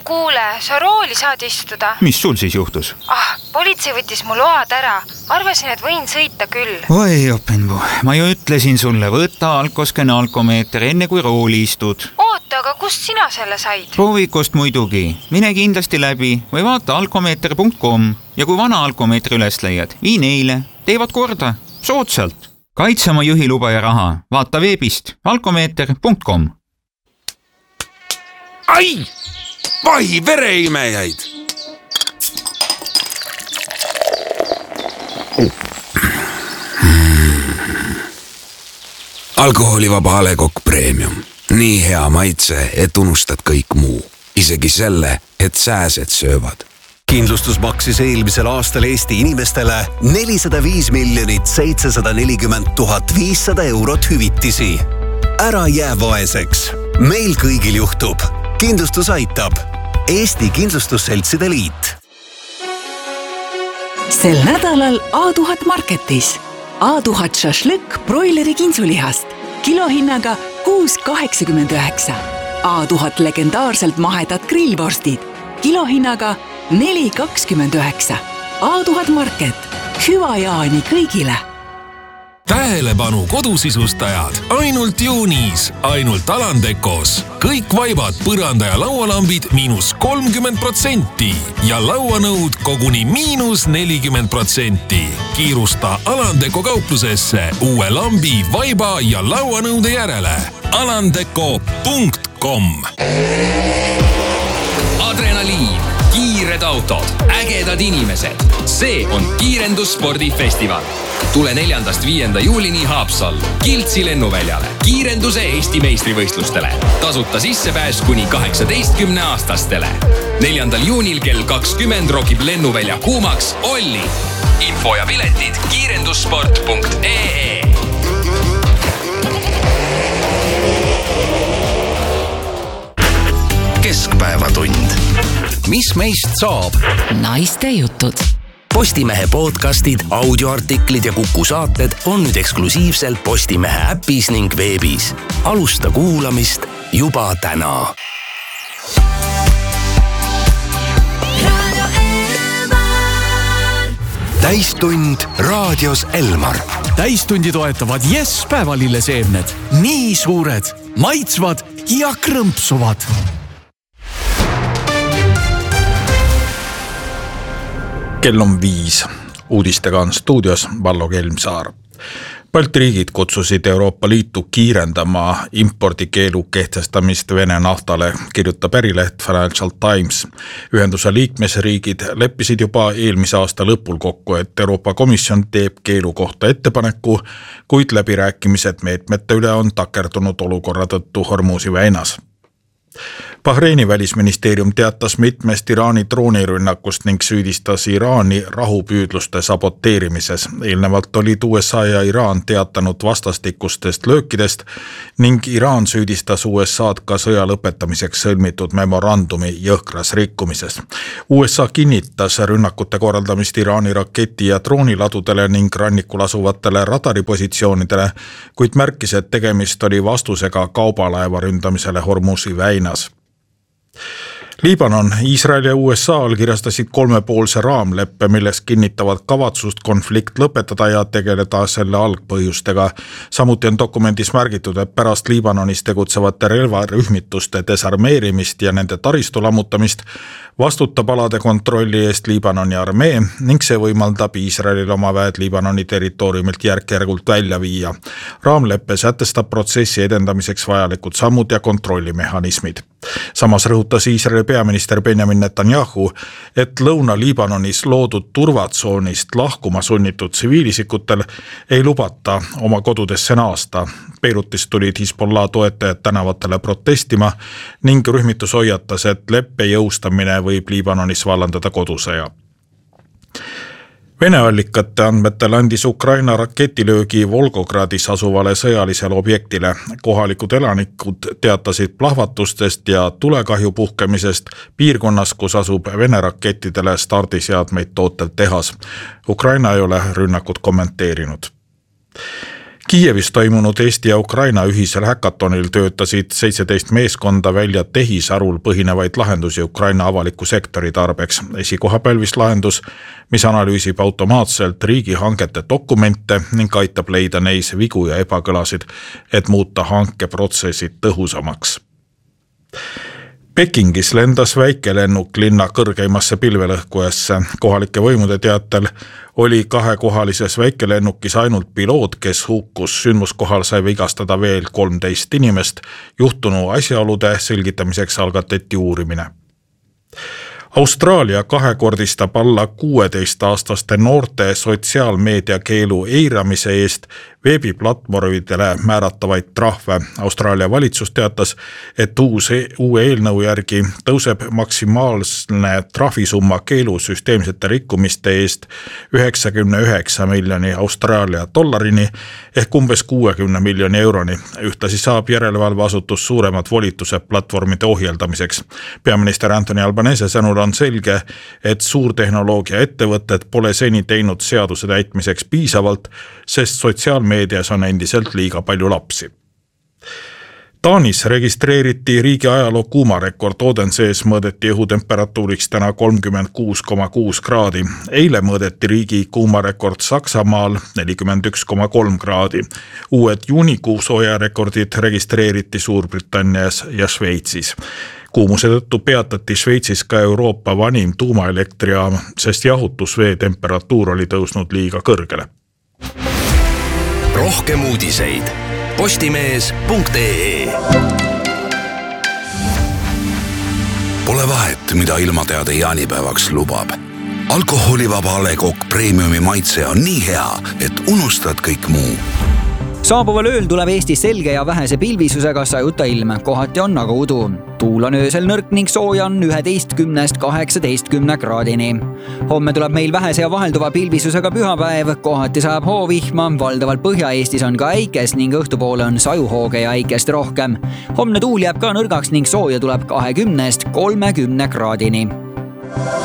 Kuule, sa rooli saad istuda. Mis sul siis juhtus? Politsei võttis mu load ära. Arvasin, et võin sõita küll. Oi, Openbu, ma ju ütlesin sulle, võta alkoskene alkomeeter enne kui rooli istud. Oota, aga kust sina selle said? Proovikust muidugi. Mine kindlasti läbi või vaata alkomeeter.com ja kui vana alkomeetri üles leiad, vii neile. Teevad korda. Soodsalt. Kaitse oma juhiluba ja raha. Vaata veebist alkomeeter.com. Ai! Vahi vereimejaid! Alkoholivaba A. Le Coq Premium. Nii hea maitse, et unustad kõik muu. Isegi selle, et sääsed söövad. Kindlustus maksis eelmisel aastal Eesti inimestele 405 740 500 eurot hüvitisi. Ära jää vaeseks. Meil kõigil juhtub. Kindlustus aitab. Eesti Kindlustusseltside Liit. Sel nädalal A1000 Marketis. A1000 šašlõkk broileri kintsulihast. Kilohinnaga 6,89. A1000 legendaarselt mahedad grillvorstid. Kilohinnaga 4,29. A1000 Market. Hüva jaani kõigile. Tähelepanu kodusisustajad, ainult juunis, ainult Alandekos. Kõik vaibad, põranda ja laualambid -30% ja lauanõud koguni -40%. Kiirusta Alandeko kauplusesse uue lambi, vaiba ja lauanõude järele. Alandeko.com. Adrenaliin, kiired autod, ägedad inimesed. See on kiirendusspordifestival. Tule 4.–5. juulini Haapsallu, Kiltsi lennuväljale, kiirenduse Eesti meistrivõistlustele. Tasuta sissepääs kuni 18-aastastele. 4. juunil kell 20 rokib lennuvälja kuumaks Olli. Info ja piletid kiirendussport.ee. Keskpäevatund. Mis meist saab? Naiste jutud. Postimehe podcastid, audioartiklid ja Kuku saated on nüüd eksklusiivselt Postimehe äpis ning veebis. Alusta kuulamist juba täna. Täistund raadios Elmar. Täistundi toetavad Yes päevalilleseemned. Nii suured, maitsvad ja krõmpsuvad. Kell on 5. Uudistega on stuudios Vallo Kelmsaar. Balti riigid kutsusid Euroopa Liitu kiirendama impordikeelu kehtestamist Vene naftale, kirjutab ärileht Financial Times. Ühenduse liikmesriigid leppisid juba eelmise aasta lõpul kokku, et Euroopa Komisjon teeb keelu kohta ettepaneku, kuid läbirääkimised meetmete üle on takerdunud olukorra tõttu Hormuzi väinas. Bahreini välisministeerium teatas mitmest Iraani droonirünnakust ning süüdistas Iraani rahupüüdluste saboteerimises. Eelnevalt olid USA ja Iraan teatanud vastastikustest löökidest ning Iraan süüdistas USA'd ka sõja lõpetamiseks sõlmitud memorandumi jõhkras rikkumises. USA kinnitas rünnakute korraldamist Iraani raketi- ja drooniladudele ning rannikul asuvatele radaripositsioonidele, kuid märkis, et tegemist oli vastusega kaubalaeva ründamisele Hormuzi väinas. Liibanon, Iisrael ja USA allkirjastasid 3-poolse raamleppe, milles kinnitavad kavatsust konflikt lõpetada ja tegeleda selle algpõhjustega. Samuti on dokumendis märgitud, et pärast Liibanonis tegutsevate relvarühmituste desarmeerimist ja nende taristu lammutamist vastutab alade kontrolli eest Liibanoni armee ning see võimaldab Iisraelil oma väed Liibanoni territooriumilt järk-järgult välja viia. Raamleppe sätestab protsessi edendamiseks vajalikud sammud ja kontrollimehhanismid. Samas rõhutas Iisraeli peaminister Benjamin Netanyahu, et Lõuna-Liibanonis loodud turvatsoonist lahkuma sunnitud tsiviilisikutel ei lubata oma kodudesse naasta. Beirutist tulid Hezbollah toetajad tänavatele protestima ning rühmitus hoiatas, et leppe jõustamine võib Liibanonis vallandada kodusõja. Vene allikate andmetel andis Ukraina raketilöögi Volgogradis asuvale sõjalisele objektile. Kohalikud elanikud teatasid plahvatustest ja tulekahju puhkemisest piirkonnas, kus asub Vene rakettidele stardiseadmeid tootev tehas. Ukraina ei ole rünnakut kommenteerinud. Kiievis toimunud Eesti ja Ukraina ühisel häkatonil töötasid 17 meeskonda välja tehisarul põhinevaid lahendusi Ukraina avaliku sektori tarbeks. Esikoha pälvis lahendus, mis analüüsib automaatselt riigihangete dokumente ning aitab leida neis vigu ja ebakõlasid, et muuta hankeprotsessid tõhusamaks. Pekingis lendas väikelennuk linna kõrgeimasse pilvelõhkujasse. Kohalike võimude teatel oli kahekohalises väikelennukis ainult piloot, kes hukkus. Sündmuskohal sai vigastada veel 13 inimest. Juhtunu asjaolude selgitamiseks algatati uurimine. Austraalia kahekordistab alla 16-aastaste noorte sotsiaalmeedia keelu eiramise eest veebiplatvormidele määratavaid trahve. Austraalia valitsus teatas, et uue eelnõu järgi tõuseb maksimaalne trahvisumma keelu süsteemsete rikkumiste eest 99 miljoni Austraalia dollarini ehk umbes 60 miljoni euroni. Ühtlasi saab järelevalveasutus suuremad volitused platvormide ohjeldamiseks. Peaminister Anthony Albanese sõnul on selge, et suurtehnoloogia ettevõtted pole seni teinud seaduse täitmiseks piisavalt, sest sotsiaalmeedias on endiselt liiga palju lapsi. Taanis registreeriti riigi ajaloo kuumarekord. Odensees mõõdeti õhutemperatuuriks täna 36,6 kraadi. Eile mõõdeti riigi kuumarekord Saksamaal 41,3 kraadi. Uued juunikuu soojarekordid registreeriti Suurbritannias ja Šveitsis. Kuumuse tõttu peatati Šveitsis ka Euroopa vanim tuumaelektrijaam, sest jahutusvee temperatuur oli tõusnud liiga kõrgele. Rohkem uudiseid postimees.ee. Pole vahet, mida ilmateade jaanipäevaks lubab. Alkoholivaba A. Le Coq Premiumi maitse on nii hea, et unustad kõik muu. Saabuval ööl tuleb Eestis selge ja vähese pilvisusega sajuta ilm. Kohati on aga udu. Tuul on öösel nõrk ning sooja on 11–18 kraadini. Homme tuleb meil vähese ja vahelduva pilvisusega pühapäev. Kohati saab hoovihma. Valdavalt Põhja-Eestis on ka äikes ning õhtupoole on sajuhooge ja äikest rohkem. Homne tuul jääb ka nõrgaks ning sooja tuleb 20–30 kraadini.